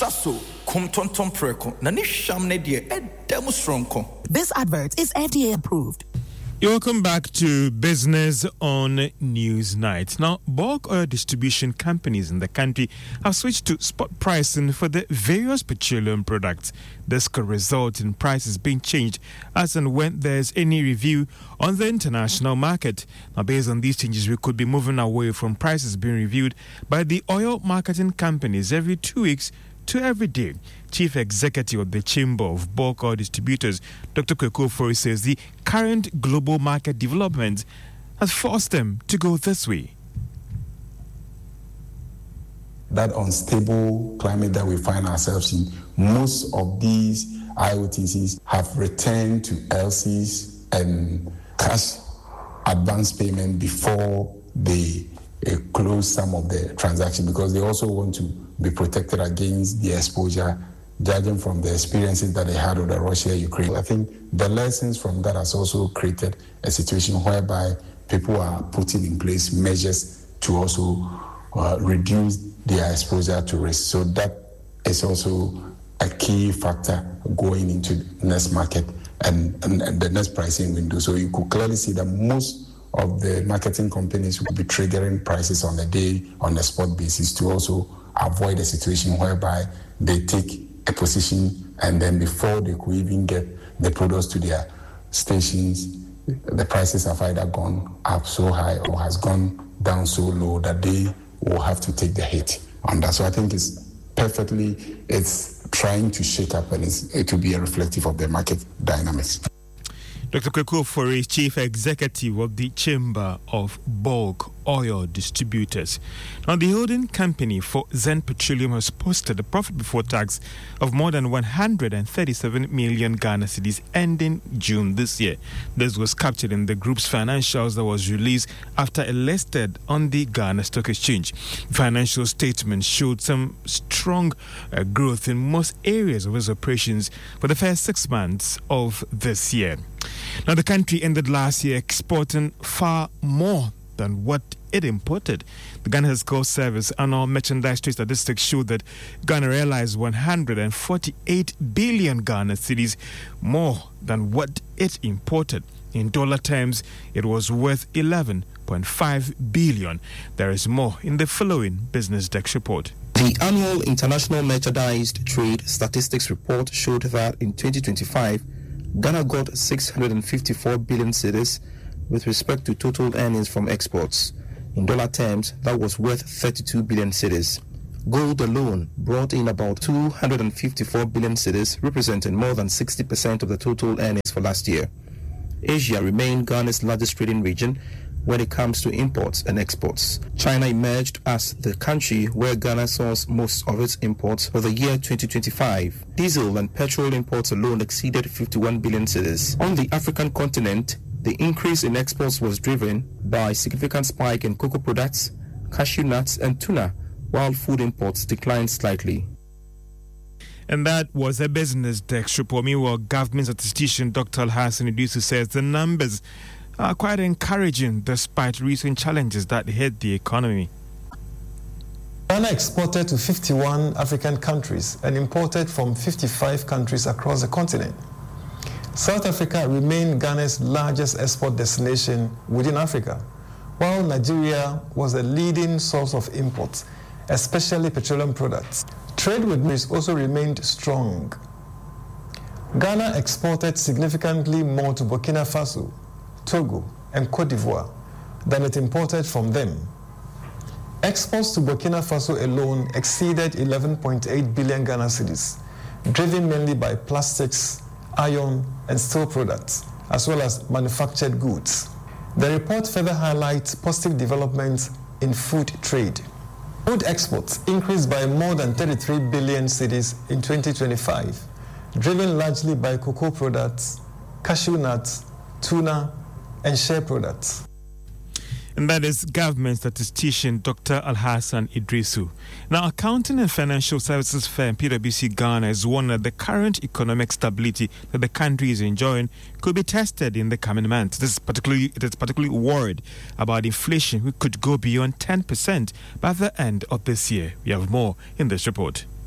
shaso kum tonton preko na ni sham ne de edem stronko. This advert is FDA approved. Welcome back to Business on Newsnight. Now, bulk oil distribution companies in the country have switched to spot pricing for the various petroleum products. This could result in prices being changed as and when there's any review on the international market. Now, based on these changes, we could be moving away from prices being reviewed by the oil marketing companies every 2 weeks to every day. Chief Executive of the Chamber of Bulk Oil Distributors, Dr. Kweku Ofori, says the current global market development has forced them to go this way. That unstable climate that we find ourselves in, most of these IOTCs have returned to LCs and cash advance payment before they close some of the transactions, because they also want to be protected against the exposure, judging from the experiences that they had with the Russia-Ukraine. I think the lessons from that has also created a situation whereby people are putting in place measures to also reduce their exposure to risk. So that is also a key factor going into the next market and the next pricing window. So you could clearly see that most of the marketing companies will be triggering prices on a day, on a spot basis, to also avoid a situation whereby they take a position and then before they could even get the products to their stations, the prices have either gone up so high or has gone down so low that they will have to take the hit on that. So I think it's trying to shake up, and it will be a reflective of the market dynamics. Dr. Kweku Ofori, Chief Executive of the Chamber of Bulk Oil Distributors. Now, the holding company for Zen Petroleum has posted a profit before tax of more than 137 million Ghana cedis ending June this year. This was captured in the group's financials that was released after it listed on the Ghana Stock Exchange. Financial statements showed some strong growth in most areas of its operations for the first 6 months of this year. Now, the country ended last year exporting far more than what it imported. The Ghana Health Service annual merchandise trade statistics showed that Ghana realized 148 billion Ghana cedis more than what it imported. In dollar terms, it was worth 11.5 billion. There is more in the following Business Desk report. The annual International Merchandise Trade Statistics report showed that in 2025, Ghana got 654 billion cedis with respect to total earnings from exports. In dollar terms, that was worth 32 billion cedis. Gold alone brought in about 254 billion cedis, representing more than 60% of the total earnings for last year. Asia remained Ghana's largest trading region when it comes to imports and exports. China emerged as the country where Ghana sourced most of its imports for the year 2025. Diesel and petrol imports alone exceeded 51 billion cedis. On the African continent, the increase in exports was driven by a significant spike in cocoa products, cashew nuts, and tuna, while food imports declined slightly. And that was a Business Desk report. Meanwhile, government statistician Dr. Alhassan Idrisu says the numbers are quite encouraging despite recent challenges that hit the economy. Ghana exported to 51 African countries and imported from 55 countries across the continent. South Africa remained Ghana's largest export destination within Africa, while Nigeria was the leading source of imports, especially petroleum products. Trade with Greece also remained strong. Ghana exported significantly more to Burkina Faso, Togo, and Cote d'Ivoire than it imported from them. Exports to Burkina Faso alone exceeded 11.8 billion Ghana cedis, driven mainly by plastics, iron, and steel products, as well as manufactured goods. The report further highlights positive developments in food trade. Food exports increased by more than 33 billion cedis in 2025, driven largely by cocoa products, cashew nuts, tuna, and shea products. And that is government statistician Dr. Alhassan Idrisu. Now, accounting and financial services firm PwC Ghana has warned that the current economic stability that the country is enjoying could be tested in the coming months. It is particularly worried about inflation, which could go beyond 10% by the end of this year. We have more in this report.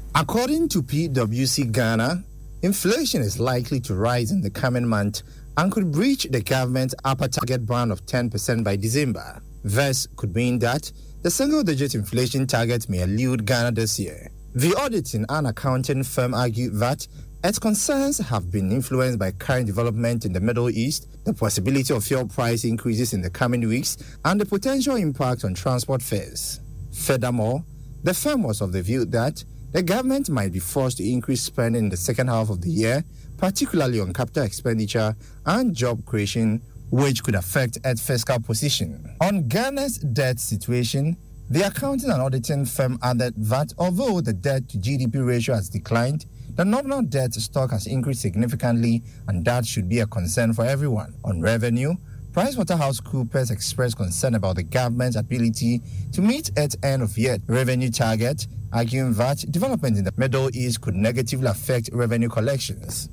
According to PwC Ghana, inflation is likely to rise in the coming month and could breach the government's upper target band of 10% by December. This could mean that the single-digit inflation target may elude Ghana this year. The auditing and accounting firm argued that its concerns have been influenced by current development in the Middle East, the possibility of fuel price increases in the coming weeks, and the potential impact on transport fares. Furthermore, the firm was of the view that the government might be forced to increase spending in the second half of the year, particularly on capital expenditure and job creation, which could affect its fiscal position. On Ghana's debt situation, the accounting and auditing firm added that although the debt to GDP ratio has declined, the nominal debt stock has increased significantly, and that should be a concern for everyone. On revenue, PricewaterhouseCoopers expressed concern about the government's ability to meet its end-of-year revenue target, arguing that development in the Middle East could negatively affect revenue collections.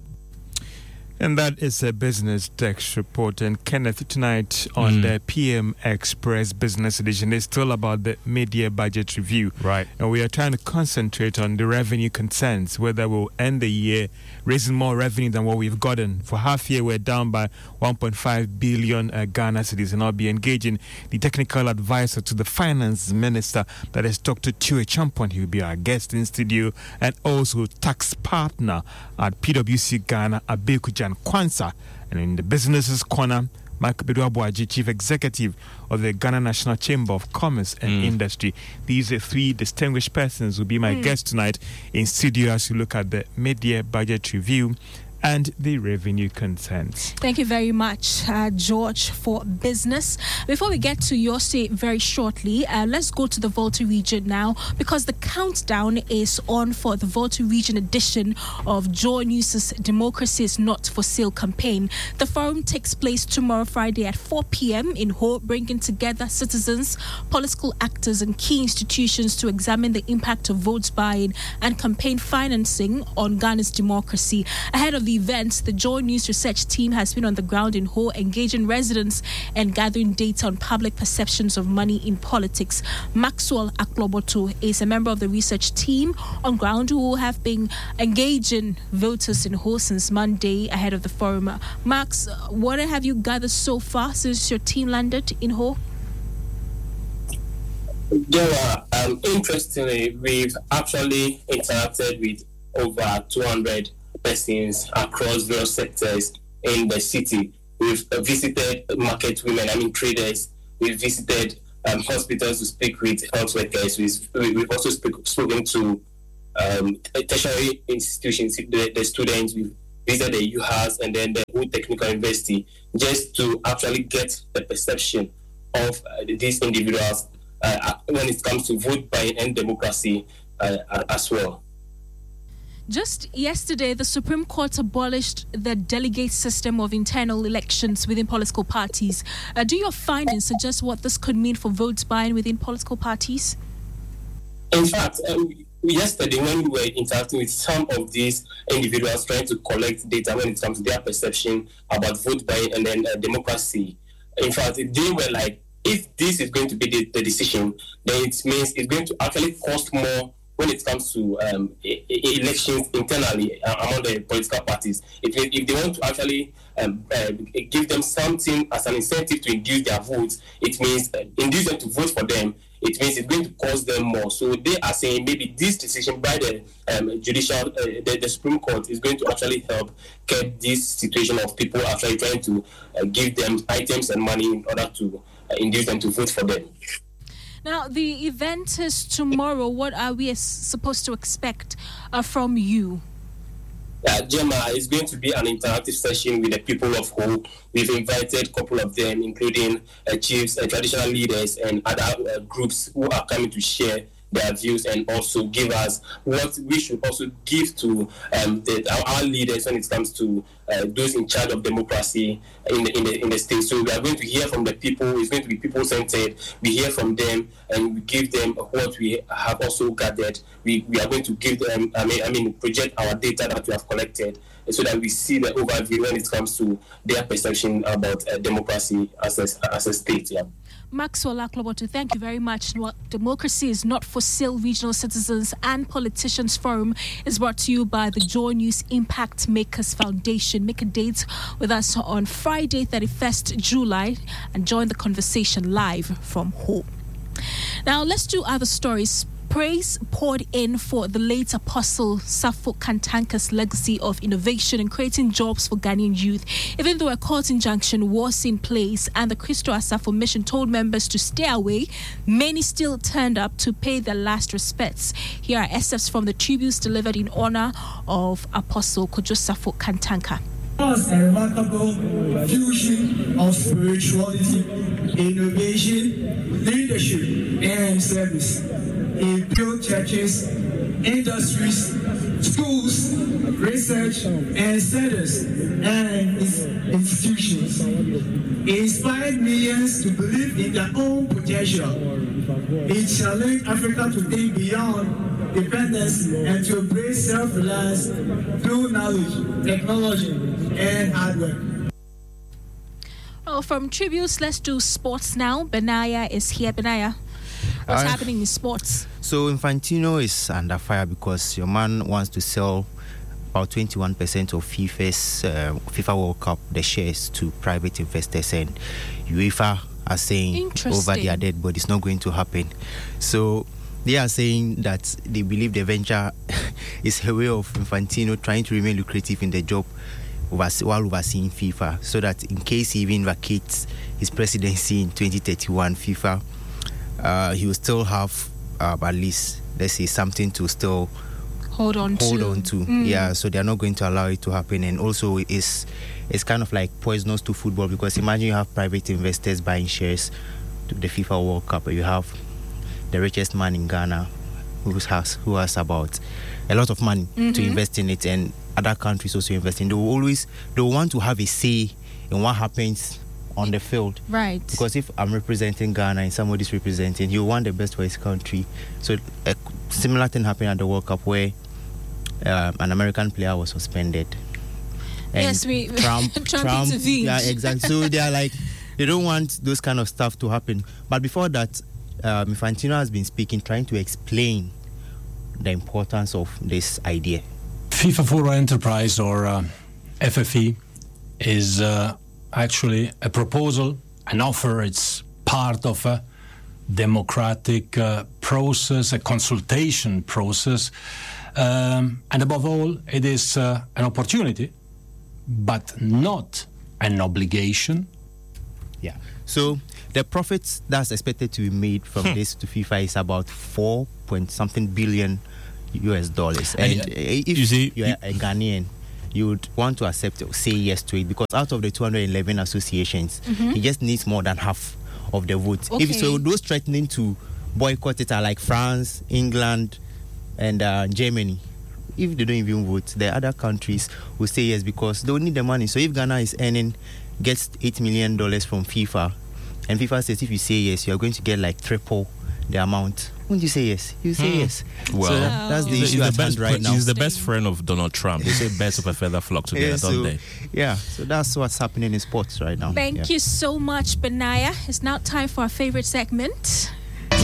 And that is a Business Desk report. And Kenneth, tonight on the PM Express Business Edition is still about the mid-year budget review. Right. And we are trying to concentrate on the revenue concerns, whether we'll end the year raising more revenue than what we've gotten. For half year, we're down by 1.5 billion Ghana cedis, and I'll be engaging the technical advisor to the finance minister, that is Dr. Tue Champon. He will be our guest in studio, and also tax partner at PwC Ghana, Abeku Kwanzaa. And in the Businesses Corner, Mike Bedu-Abuaji, Chief Executive of the Ghana National Chamber of Commerce and Industry. These are three distinguished persons who will be my guests tonight in studio as we look at the mid-year budget review and the revenue concerns. Thank you very much, George, for business. Before we get to your say very shortly, let's go to the Volta region now, because the countdown is on for the Volta region edition of Joy News' Democracy is Not for Sale campaign. The forum takes place tomorrow, Friday at 4 p.m. in Ho, bringing together citizens, political actors, and key institutions to examine the impact of votes buying and campaign financing on Ghana's democracy. Ahead of the event, the Joy News research team has been on the ground in Ho, engaging residents and gathering data on public perceptions of money in politics. Maxwell Akloboto is a member of the research team on ground who have been engaging voters in Ho since Monday ahead of the forum. Max, what have you gathered so far since your team landed in Ho? Interestingly, we've actually interacted with over 200 persons across various sectors in the city. We've visited market women, traders. We've visited hospitals to speak with health workers. We've also spoken to tertiary institutions, the students. We've visited the UHAS and then the Wood Technical University, just to actually get the perception of these individuals when it comes to vote buying and democracy as well. Just yesterday, the Supreme Court abolished the delegate system of internal elections within political parties. Do your findings suggest what this could mean for votes buying within political parties? In fact, yesterday when we were interacting with some of these individuals trying to collect data when it comes to their perception about vote buying and then democracy, in fact, they were like, if this is going to be the decision, then it means it's going to actually cost more when it comes to elections internally among the political parties. If they want to actually give them something as an incentive to induce their votes, it means induce them to vote for them. It means it's going to cost them more. So they are saying maybe this decision by the the Supreme Court is going to actually help get this situation of people actually trying to give them items and money in order to induce them to vote for them. Now, the event is tomorrow. What are we supposed to expect from you? Gemma, it's going to be an interactive session with the people of Ho. We've invited a couple of them, including chiefs, traditional leaders, and other groups who are coming to share their views and also give us what we should also give to our leaders when it comes to those in charge of democracy in the state. So we are going to hear from the people. It's going to be people-centered. We hear from them and we give them what we have also gathered. We are going to give them, project our data that we have collected so that we see the overview when it comes to their perception about democracy as a state. Yeah. Maxwell Aklobotu, thank you very much. Democracy is Not for Sale Regional Citizens and Politicians Forum is brought to you by the Joy News Impact Makers Foundation. Make a date with us on Friday, 31st July, and join the conversation live from home. Now, let's do other stories. Praise poured in for the late Apostle Safo Kantanka's legacy of innovation and creating jobs for Ghanaian youth. Even though a court injunction was in place and the Christo Asafo mission told members to stay away, many still turned up to pay their last respects. Here are excerpts from the tributes delivered in honor of Apostle Kojo Safo Kantanka. Was a remarkable fusion of spirituality, innovation, leadership, and service. He built churches, industries, schools, research, and centers, and institutions. He inspired millions to believe in their own potential. He challenged Africa to think beyond dependence and to embrace self-reliance through knowledge, technology, and hard work. Well, from tributes, let's do sports now. Benaya is here. Benaya, what's happening in sports? So Infantino is under fire because your man wants to sell about 21% of FIFA's FIFA World Cup, the shares, to private investors, and UEFA are saying over their dead body it's not going to happen. So they are saying that they believe the venture is a way of Infantino trying to remain lucrative in the job while overseeing FIFA, so that in case he even vacates his presidency in 2031, FIFA, he will still have at least, let's say, something to still hold on to. Yeah, so they're not going to allow it to happen. And also it's kind of like poisonous to football, because imagine you have private investors buying shares to the FIFA World Cup, you have the richest man in Ghana who has about a lot of money to invest in it, and other countries also invest in. They will want to have a say in what happens on the field, right? Because if I'm representing Ghana and somebody's representing, you want the best for his country. So a similar thing happened at the World Cup where an American player was suspended. And yes, Trump intervened. Yeah, exactly. So they are like, they don't want those kind of stuff to happen. But before that, Infantino has been speaking, trying to explain the importance of this idea. FIFA for Enterprise, or FFE, is actually a proposal, an offer. It's part of a democratic process, a consultation process, and above all, it is an opportunity, but not an obligation. Yeah. So the profits that's expected to be made from this to FIFA is about $4.something billion. And if you're a Ghanaian, you would want to say yes to it, because out of the 211 associations, he just needs more than half of the votes. Okay. If so, those threatening to boycott it are like France, England, and Germany. If they don't even vote, the other countries will say yes, because they will need the money. So if Ghana gets $8 million from FIFA, and FIFA says if you say yes, you are going to get like triple the amount. Wouldn't you say yes? You say yes. Well, so that's the issue at hand right now. He's the best friend of Donald Trump. They say birds of a feather flock together, don't they? Yeah, so that's what's happening in sports right now. Thank you so much, Benaya. It's now time for our favorite segment.